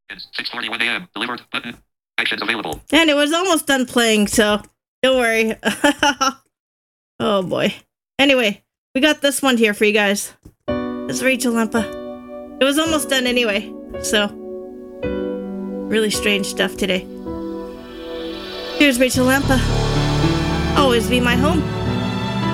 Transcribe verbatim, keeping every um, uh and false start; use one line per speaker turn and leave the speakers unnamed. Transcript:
It's six forty-one a.m. Delivered button. Actions available.
And it was almost done playing, so don't worry. Oh boy. Anyway, we got this one here for you guys. It's Rachel Lempa. It was almost done anyway, so really strange stuff today. Here's Rachel Lempa. Always be my home.